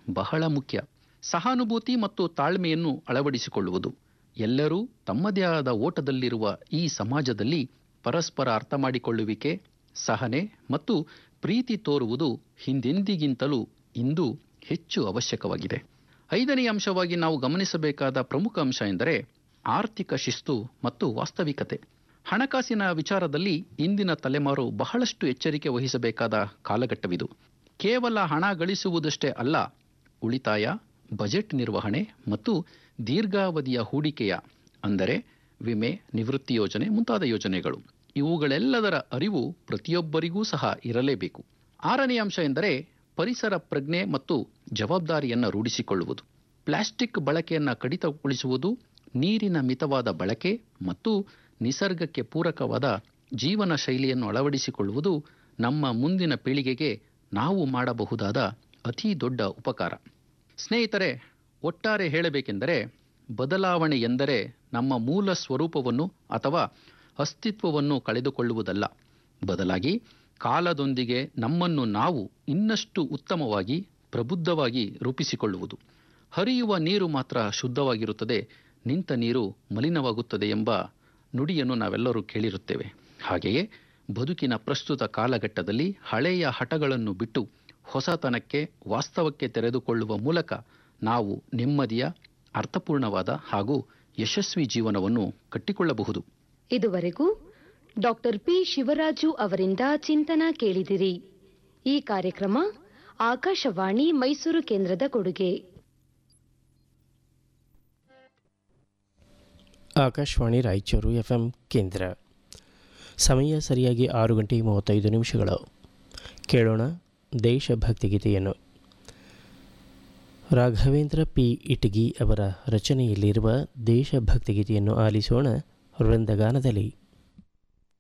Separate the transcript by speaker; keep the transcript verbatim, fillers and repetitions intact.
Speaker 1: ಬಹಳ ಮುಖ್ಯ. ಸಹಾನುಭೂತಿ ಮತ್ತು ತಾಳ್ಮೆಯನ್ನು ಅಳವಡಿಸಿಕೊಳ್ಳುವುದು. ಎಲ್ಲರೂ ತಮ್ಮದೇ ಆದ ಓಟದಲ್ಲಿರುವ ಈ ಸಮಾಜದಲ್ಲಿ ಪರಸ್ಪರ ಅರ್ಥ ಮಾಡಿಕೊಳ್ಳುವಿಕೆ, ಸಹನೆ ಮತ್ತು ಪ್ರೀತಿ ತೋರುವುದು ಹಿಂದೆಂದಿಗಿಂತಲೂ ಇಂದು ಹೆಚ್ಚು ಅವಶ್ಯಕವಾಗಿದೆ. ಐದನೇ ಅಂಶವಾಗಿ ನಾವು ಗಮನಿಸಬೇಕಾದ ಪ್ರಮುಖ ಅಂಶ ಎಂದರೆ ಆರ್ಥಿಕ ಶಿಸ್ತು ಮತ್ತು ವಾಸ್ತವಿಕತೆ. ಹಣಕಾಸಿನ ವಿಚಾರದಲ್ಲಿ ಇಂದಿನ ತಲೆಮಾರು ಬಹಳಷ್ಟು ಎಚ್ಚರಿಕೆ ವಹಿಸಬೇಕಾದ ಕಾಲಘಟ್ಟವಿದು. ಕೇವಲ ಹಣ ಗಳಿಸುವುದಷ್ಟೇ ಅಲ್ಲ, ಉಳಿತಾಯ, ಬಜೆಟ್ ನಿರ್ವಹಣೆ ಮತ್ತು ದೀರ್ಘಾವಧಿಯ ಹೂಡಿಕೆಯ ಅಂದರೆ ವಿಮೆ, ನಿವೃತ್ತಿ ಯೋಜನೆ ಮುಂತಾದ ಯೋಜನೆಗಳು, ಇವುಗಳೆಲ್ಲದರ ಅರಿವು ಪ್ರತಿಯೊಬ್ಬರಿಗೂ ಸಹ ಇರಲೇಬೇಕು. ಆರನೇ ಅಂಶ ಎಂದರೆ ಪರಿಸರ ಪ್ರಜ್ಞೆ ಮತ್ತು ಜವಾಬ್ದಾರಿಯನ್ನು ರೂಢಿಸಿಕೊಳ್ಳುವುದು. ಪ್ಲಾಸ್ಟಿಕ್ ಬಳಕೆಯನ್ನು ಕಡಿತಗೊಳಿಸುವುದು, ನೀರಿನ ಮಿತವಾದ ಬಳಕೆ ಮತ್ತು ನಿಸರ್ಗಕ್ಕೆ ಪೂರಕವಾದ ಜೀವನ ಶೈಲಿಯನ್ನು ಅಳವಡಿಸಿಕೊಳ್ಳುವುದು ನಮ್ಮ ಮುಂದಿನ ಪೀಳಿಗೆಗೆ ನಾವು ಮಾಡಬಹುದಾದ ಅತಿ ದೊಡ್ಡ ಉಪಕಾರ. ಸ್ನೇಹಿತರೆ, ಒಟ್ಟಾರೆ ಹೇಳಬೇಕೆಂದರೆ ಬದಲಾವಣೆ ಎಂದರೆ ನಮ್ಮ ಮೂಲ ಸ್ವರೂಪವನ್ನು ಅಥವಾ ಅಸ್ತಿತ್ವವನ್ನು ಕಳೆದುಕೊಳ್ಳುವುದಲ್ಲ. ಬದಲಾಗಿ ಕಾಲದೊಂದಿಗೆ ನಮ್ಮನ್ನು ನಾವು ಇನ್ನಷ್ಟು ಉತ್ತಮವಾಗಿ, ಪ್ರಬುದ್ಧವಾಗಿ ರೂಪಿಸಿಕೊಳ್ಳುವುದು. ಹರಿಯುವ ನೀರು ಮಾತ್ರ ಶುದ್ಧವಾಗಿರುತ್ತದೆ, ನಿಂತ ನೀರು ಮಲಿನವಾಗುತ್ತದೆ ಎಂಬ ನುಡಿಯನ್ನು ನಾವೆಲ್ಲರೂ ಕೇಳಿರುತ್ತೇವೆ. ಹಾಗೆಯೇ ಬದುಕಿನ ಪ್ರಸ್ತುತ ಕಾಲಘಟ್ಟದಲ್ಲಿ ಹಳೆಯ ಹಠಗಳನ್ನು ಬಿಟ್ಟು ಹೊಸತನಕ್ಕೆ, ವಾಸ್ತವಕ್ಕೆ ತೆರೆದುಕೊಳ್ಳುವ ಮೂಲಕ ನಾವು ನೆಮ್ಮದಿಯ, ಅರ್ಥಪೂರ್ಣವಾದ ಹಾಗೂ ಯಶಸ್ವಿ ಜೀವನವನ್ನು ಕಟ್ಟಿಕೊಳ್ಳಬಹುದು.
Speaker 2: ಇದುವರೆಗೂ ಡಾಕ್ಟರ್ ಪಿ ಶಿವರಾಜು ಅವರಿಂದ ಚಿಂತನ ಕೇಳಿದಿರಿ. ಈ ಕಾರ್ಯಕ್ರಮ ಆಕಾಶವಾಣಿ ಮೈಸೂರು ಕೇಂದ್ರದ ಕೊಡುಗೆ.
Speaker 3: ಆಕಾಶವಾಣಿ ರಾಯಚೂರು ಎಫ್ಎಂ ಕೇಂದ್ರ. ಸಮಯ ಸರಿಯಾಗಿ ಆರು ಗಂಟೆ ಮೂವತ್ತೈದು ನಿಮಿಷಗಳು. ಕೇಳೋಣ ದೇಶಭಕ್ತಿ ಗೀತೆಯನ್ನು. ರಾಘವೇಂದ್ರ ಪಿ ಇಟಗಿ ಅವರ ರಚನೆಯಲ್ಲಿರುವ ದೇಶಭಕ್ತಿ ಗೀತೆಯನ್ನು ಆಲಿಸೋಣ ವೃಂದಗಾನದಲ್ಲಿ.